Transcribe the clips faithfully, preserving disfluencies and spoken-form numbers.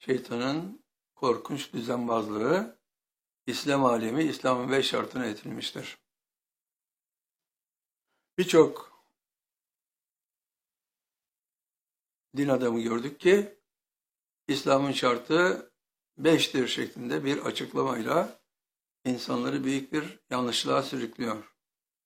şeytanın korkunç düzenbazlığı İslam alemi, İslam'ın beş şartına etilmiştir. Birçok din adamı gördük ki İslam'ın şartı beştir şeklinde bir açıklamayla insanları büyük bir yanlışlığa sürüklüyor.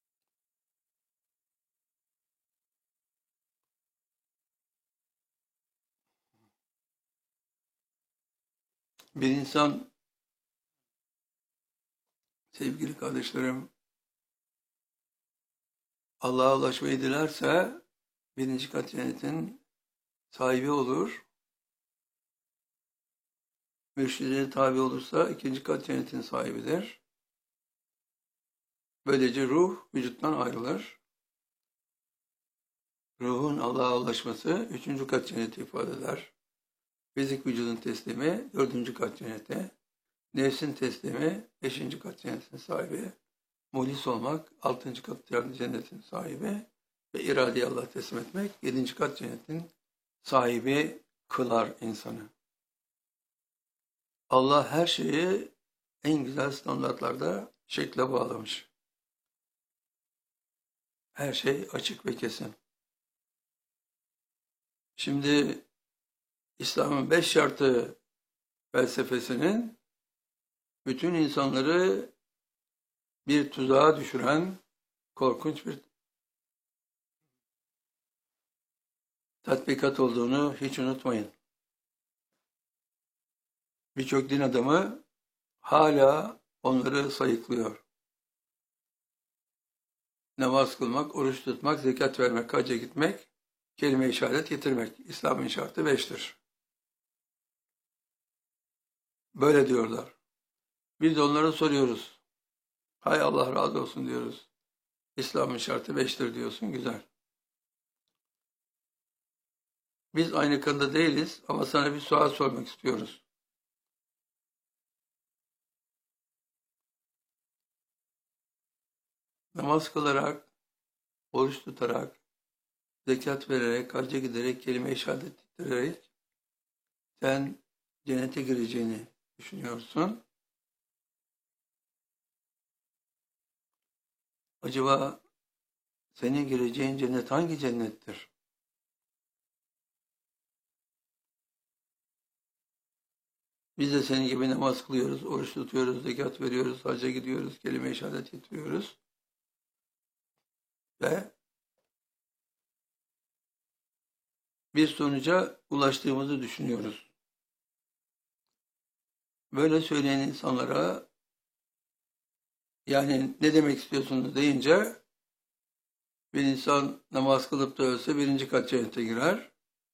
Bir insan, sevgili kardeşlerim, Allah'a ulaşmayı dilerse birinci kat cennetin sahibi olur. Mürşidine tabi olursa ikinci kat cennetin sahibidir. Böylece ruh vücuttan ayrılır. Ruhun Allah'a ulaşması üçüncü kat cenneti ifade eder. Fizik vücudun teslimi dördüncü kat cennete, nefsin teslimi beşinci kat cennetin sahibi, muhlis olmak altıncı kat cennetin sahibi ve iradeyi Allah'a teslim etmek yedinci kat cennetin sahibi kılar insanı. Allah her şeyi en güzel standartlarda şekle bağlamış. Her şey açık ve kesin. Şimdi İslam'ın beş şartı felsefesinin bütün insanları bir tuzağa düşüren korkunç bir tatbikat olduğunu hiç unutmayın. Birçok din adamı hala onları sayıklıyor. Namaz kılmak, oruç tutmak, zekat vermek, hacca gitmek, kelime-i şehadet getirmek. İslam'ın şartı beştir. Böyle diyorlar. Biz de onlara soruyoruz. Hay Allah razı olsun diyoruz. İslam'ın şartı beştir diyorsun, güzel. Biz aynı konuda değiliz ama sana bir sual sormak istiyoruz. Namaz kılarak, oruç tutarak, zekat vererek, hacca giderek, kelime-i şehadet getirerek sen cennete gireceğini düşünüyorsun. Acaba senin gireceğin cennet hangi cennettir? Biz de senin gibi namaz kılıyoruz, oruç tutuyoruz, zekat veriyoruz, hacca gidiyoruz, kelime-i şehadet getiriyoruz. Ve bir sonuca ulaştığımızı düşünüyoruz. Böyle söyleyen insanlara yani ne demek istiyorsunuz deyince bir insan namaz kılıp da ölse birinci kat cennete girer.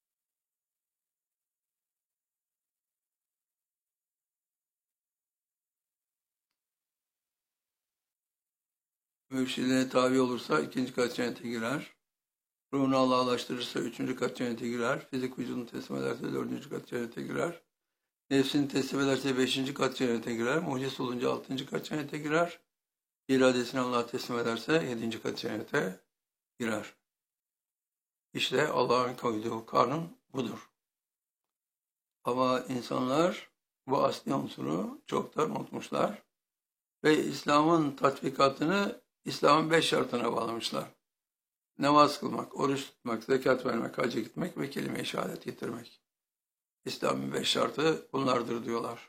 Mürşidine tabi olursa ikinci kat cennete girer. Ruhunu Allah'a ulaştırırsa üçüncü kat cennete girer. Fizik vücudunu teslim ederse dördüncü kat cennete girer. Nefsini teslim ederse beşinci kat cennete girer. Muciz olunca altıncı kat cennete girer. İradesini Allah'a teslim ederse yedinci kat cennete girer. İşte Allah'ın koyduğu kanun budur. Ama insanlar bu asli unsuru çoktan unutmuşlar ve İslam'ın tatbikatını İslam'ın beş şartına bağlamışlar. Namaz kılmak, oruç tutmak, zekat vermek, hacca gitmek ve kelime-i şehadet getirmek. İslam'ın beş şartı bunlardır diyorlar.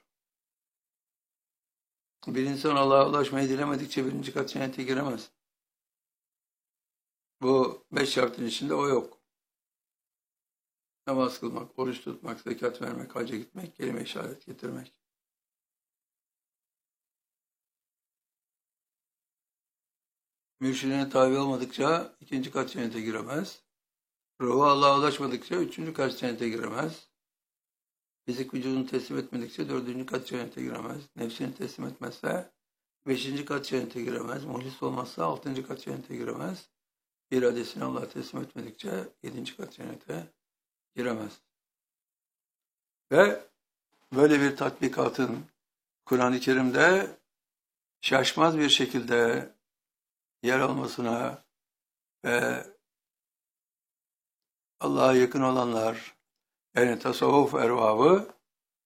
Bir insan Allah'a ulaşmayı dilemedikçe birinci kat cennete giremez. Bu beş şartın içinde o yok. Namaz kılmak, oruç tutmak, zekat vermek, hacca gitmek, kelime-i şehadet getirmek. Mürşidine tabi olmadıkça ikinci kat cennete giremez. Ruhu Allah'a ulaşmadıkça üçüncü kat cennete giremez. Fizik vücudunu teslim etmedikçe dördüncü kat cennete giremez. Nefsini teslim etmezse beşinci kat cennete giremez. Muhlis olmazsa altıncı kat cennete giremez. İradesini Allah'a teslim etmedikçe yedinci kat cennete giremez. Ve böyle bir tatbikatın Kur'an-ı Kerim'de şaşmaz bir şekilde yer almasına ve Allah'a yakın olanlar, yani tasavvuf erbabı